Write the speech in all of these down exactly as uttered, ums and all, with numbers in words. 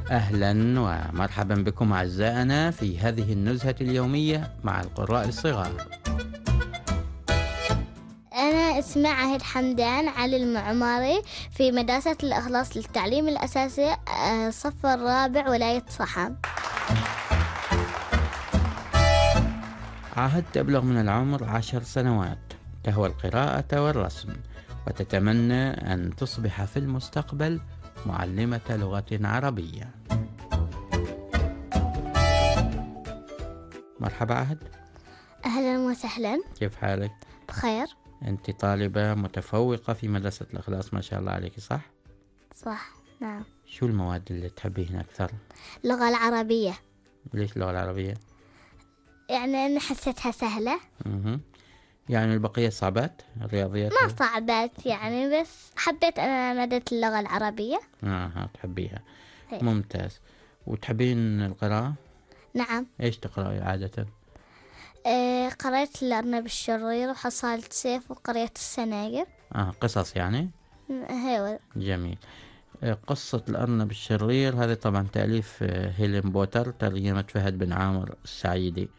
أهلا ومرحبا بكم أعزائنا في هذه النزهة اليومية مع القراء الصغار. أنا اسمي عهد حمدان علي المعماري في مدرسة الإخلاص للتعليم الأساسي الصف الرابع ولاية صحن. عهد تبلغ من العمر عشر سنوات، تهوى القراءة والرسم، وتتمنى أن تصبح في المستقبل معلمة لغة عربية. مرحبا عهد. أهلا وسهلا. كيف حالك؟ بخير. أنت طالبة متفوقة في مدرسة الإخلاص ما شاء الله عليك، صح؟ صح، نعم. شو المواد اللي تحبيهن أكثر؟ اللغة العربية. ليش اللغة العربية؟ يعني أنا حسيتها سهلة. مه. يعني البقية صعبات؟ الرياضيات ما صعبات يعني، بس حبيت أنا مادة اللغة العربية. آه تحبيها. هي. ممتاز. وتحبين القراءة؟ نعم. إيش تقرأي عادة؟ آه قرأت الأرنب الشرير وحصالة سيف وقرية السناجب. آه قصص يعني؟ هيو. جميل. آه قصة الأرنب الشرير هذا طبعا تأليف آه هيلين بوتر، ترجمة فهد بن عامر السعيدي.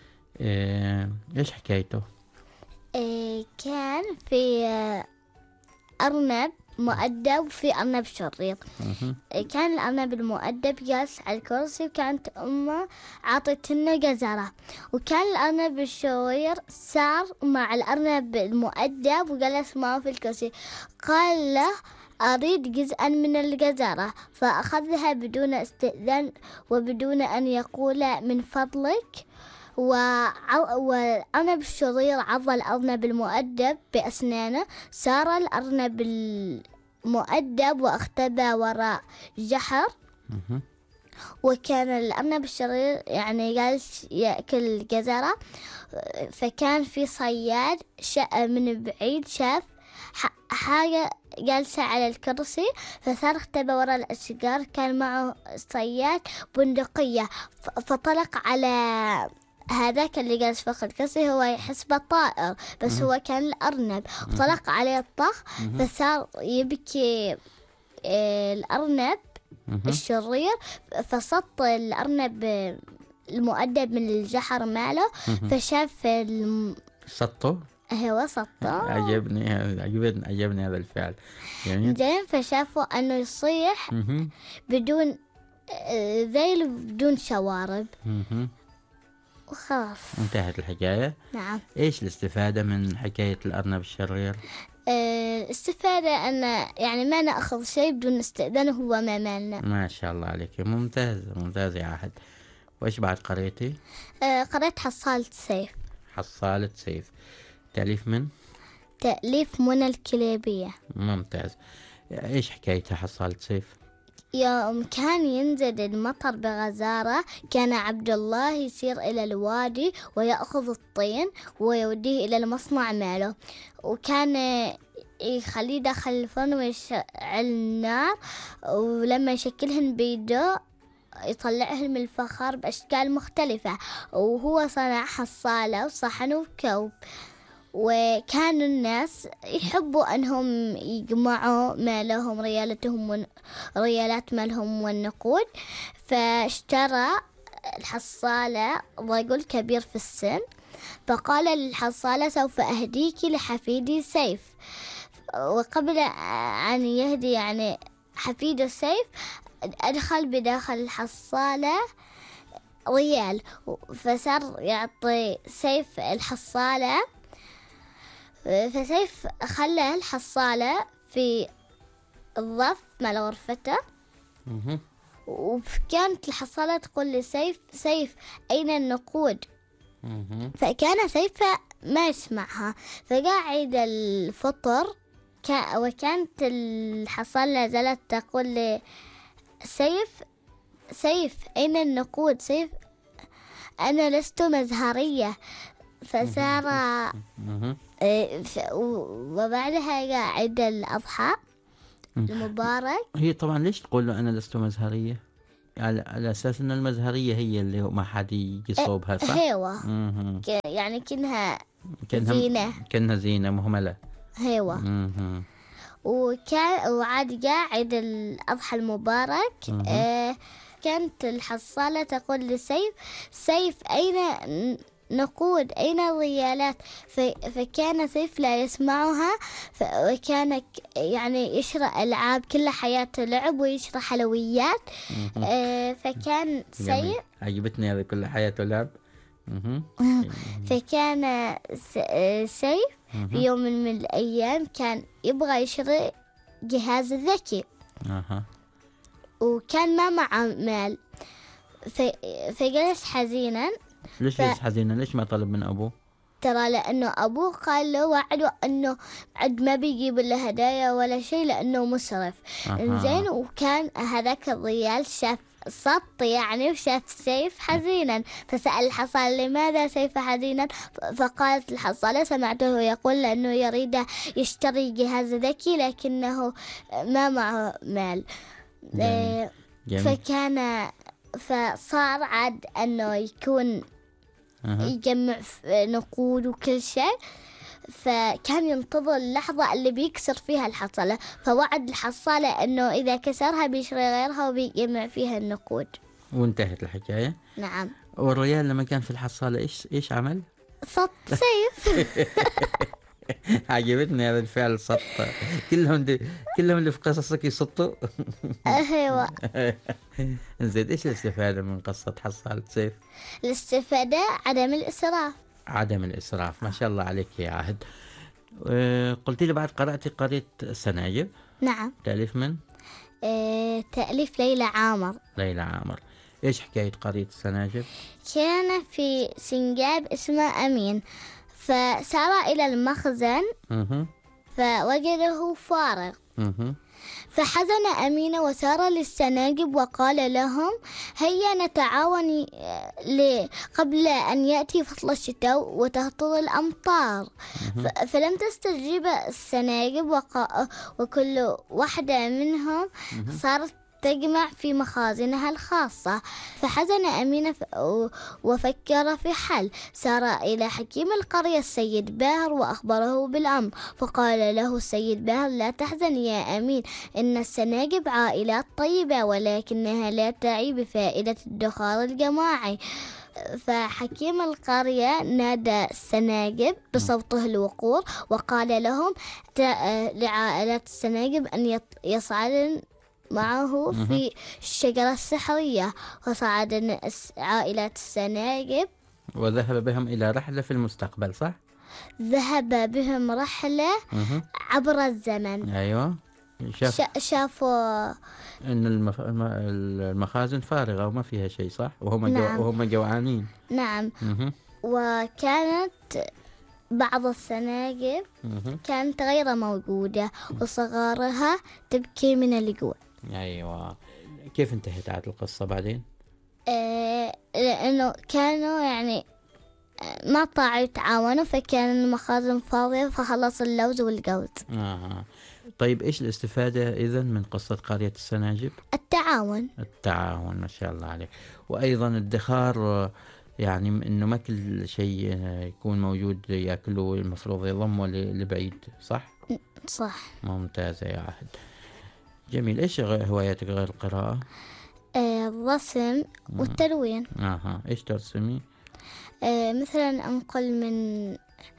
آه إيش حكايته؟ آه كان في آه أرنب مؤدب وفي أرنب شرير. مه. كان الأرنب المؤدب جالس على الكرسي، وكانت أمه عطتنه جزرة، وكان الأرنب الشرير سار مع الأرنب المؤدب وجلس معه في الكرسي. قال له أريد جزءا من الجزرة، فأخذها بدون استئذان وبدون أن يقول من فضلك. والأرنب الشرير عض الأرنب المؤدب بأسنانه. سار الأرنب المؤدب واختبى وراء جحر. مه. وكان الأرنب الشرير يعني جالس يأكل جزرة، فكان في صياد من بعيد شاف حاجة جالسة على الكرسي، فصار اختبى وراء الأشجار. كان معه صياد بندقية، فطلق على هذاك اللي جالس فوق الكرسي، هو يحسبه طائر بس مه. هو كان الأرنب. طلق عليه الطخ، مه. فصار يبكي آه، الأرنب مه. الشرير، فسط الأرنب المؤدب من الجحر ماله. مه. فشاف الم... سطو؟ هو سطه. عجبني عجبني عجبني هذا الفعل. جميل. زين، فشافه أنه يصيح مه. بدون آه، ذيل بدون شوارب، مه. وخلاص انتهت الحكاية. نعم. إيش الاستفادة من حكاية الأرنب الشرير؟ آه، الاستفادة أن يعني ما نأخذ شيء بدون استئذانه، هو ما مالنا. ما شاء الله عليك، ممتاز ممتاز يا عهد. وإيش بعد قريتي؟ آه، قرأت حصالة سيف. حصالة سيف، تأليف من؟ تأليف منى الكليبية. ممتاز. إيش حكايتها حصالة سيف؟ يوم كان ينزل المطر بغزارة، كان عبد الله يسير إلى الوادي ويأخذ الطين ويوديه إلى المصنع ماله، وكان يخليه داخل الفرن ويشعل النار، ولما يشكلهن بيده يطلعهن من الفخار بأشكال مختلفة، وهو صنع حصالة وصحن وكوب. وكان الناس يحبوا أنهم يجمعوا مالهم ريالتهم ون... ريالات مالهم والنقود، فاشترى الحصالة رجل كبير في السن، فقال للحصالة سوف أهديك لحفيدي سيف. وقبل أن يهدي يعني حفيد السيف، أدخل بداخل الحصالة ريال، فصار يعطي سيف الحصالة. فسيف خلى الحصالة في الظرف مال غرفته، وكانت الحصالة تقول لسيف سيف أين النقود؟ فكان سيف ما يسمعها، فقاعد الفطر وكانت الحصالة زالت تقول لسيف سيف أين النقود؟ سيف أنا لست مزهرية. فصار وبعدها قاعد الأضحى المبارك. هي طبعا ليش تقول له أنا لست مزهرية؟ على, على أساس أن المزهرية هي اللي ما حد يجي صوبها، صح؟ هيوة. يعني كأنها كأنها زينة كأنها زينة مهملة. هيوة. وكان وعاد جاء عيد الأضحى المبارك. آه كانت الحصالة تقول لسيف: سيف أين نقود، أين الريالات؟ فكان سيف لا يسمعها، وكان يعني يشرى ألعاب، كل حياته لعب ويشرى حلويات. آه فكان سيف، عجبتني هذه كل حياته لعب. فكان سيف في يوم من الأيام كان يبغى يشتري جهاز ذكي. أها. وكان ما معه مال، فجلس حزينا. ليش جلس ف... حزينا؟ ليش ما طلب من أبوه؟ ترى لأنه أبوه قال له وعده أنه عد ما بيجيب له هدايا ولا شيء لأنه مسرف. إنزين. وكان هذاك الريال شاف صط يعني، وشاف سيف حزينا، فسأل الحصالة: لماذا سيف حزينا؟ فقالت الحصالة: سمعته يقول لأنه يريد يشتري جهاز ذكي لكنه ما معه مال. جميل. جميل. فكان فصار عاد أنه يكون أه. يجمع نقود وكل شيء، فكان ينتظر اللحظة اللي بيكسر فيها الحصالة، فوعد الحصالة أنه إذا كسرها بيشتري غيرها وبيجمع فيها النقود. وانتهت الحكاية. نعم. والريال لما كان في الحصالة إيش إيش عمل؟ صط سيف. عجبتني هذا الفعل، صط. كلهم دي كلهم اللي في قصصك يصطوا. ايوه. زين، ايش الاستفادة من قصة حصالة سيف؟ الاستفادة عدم الإسراف. عدم الإسراف، ما شاء الله عليك يا عهد. قلت لي بعد قرأتي قرية السناجب. نعم. تأليف من؟ اه تأليف ليلى عامر. ليلى عامر. ايش حكاية قرية السناجب؟ كان في سنجاب اسمه أمين، فسار إلى المخزن فوجده فارغ، فحزن أمين وسار للسناجب وقال لهم: هيا نتعاون قبل أن يأتي فصل الشتاء وتهطل الأمطار. فلم تستجيب السناجب، وكل واحدة منهم صارت تجمع في مخازنها الخاصة. فحزن أمين وفكر في حل، سار إلى حكيم القرية السيد باهر وأخبره بالأمر، فقال له السيد باهر: لا تحزن يا أمين، إن السناجب عائلات طيبة ولكنها لا تعي بفائدة الادخار الجماعي. فحكيم القرية نادى السناجب بصوته الوقور وقال لهم لعائلات السناجب أن يصعدن معه في الشجرة السحرية. فصعد عائلات السناجب وذهب بهم إلى رحلة في المستقبل، صح؟ ذهب بهم رحلة مه. عبر الزمن. أيوة. شاف... شافوا إن المف... المخازن فارغة وما فيها شيء، صح؟ وهم نعم. جو... وهم جوعانين. نعم. مه. وكانت بعض السناجب مه. كانت غير موجودة وصغارها تبكي من الجوع. أيوة. كيف انتهت عاد القصة بعدين؟ آه لأنه كانوا يعني ما طاعوا يتعاونوا، فكان المخازن فاضية فخلص اللوز والجوز. آه. طيب إيش الاستفادة إذن من قصة قرية السناجب؟ التعاون. التعاون، ما شاء الله عليك. وأيضا الادخار، يعني إنه ما كل شيء يكون موجود يأكله، المفروض يضمه لبعيد، صح؟ صح. ممتازة يا عهد. جميل. إيش هواياتك غير القراءة؟ آه، الرسم والتلوين. اها. ايش ترسمي؟ آه، مثلا انقل من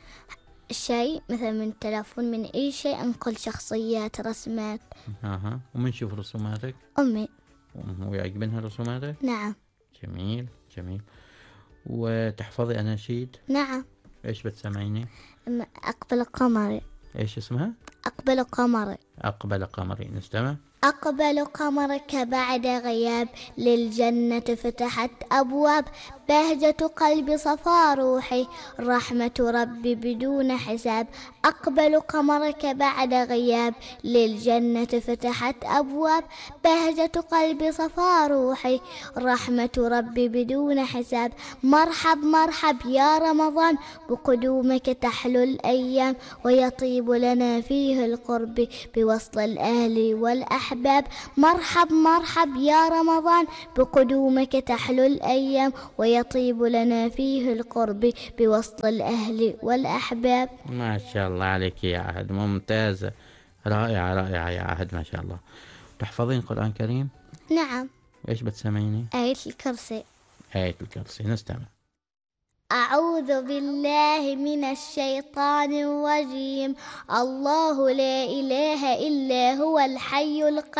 شيء، مثلا من تلفون، من اي شيء انقل شخصيات، رسمات. اها. ومن نشوف رسوماتك؟ امي. ويعجبنها رسوماتك؟ نعم. جميل جميل. وتحفظي اناشيد؟ نعم. ايش بتسمعيني؟ اقبل قمري. ايش اسمها؟ اقبل قمري. اقبل قمري، نستمع. أقبل قمرك بعد غياب، للجنة فتحت أبواب، بهجة قلبي صفا روحي، رحمة ربي بدون حساب. أقبل قمرك بعد غياب، للجنة فتحت أبواب، بهجة قلبي صفا روحي، رحمة ربي بدون حساب. مرحب مرحب يا رمضان، بقدومك تحلو الأيام، ويطيب لنا فيه القرب بوصل الأهل والأحباب. مرحب مرحب يا رمضان، بقدومك تحلو الأيام، ويطيب لنا فيه القرب بوسط الأهل والأحباب. ما شاء الله عليك يا عهد، ممتازة. رائعة رائعة يا عهد، ما شاء الله. تحفظين قرآن كريم؟ نعم. إيش بتسمعيني؟ آية الكرسي. آية الكرسي، نستمع. أعوذ بالله من الشيطان الرجيم. الله لا إله إلا هو الحي القيوم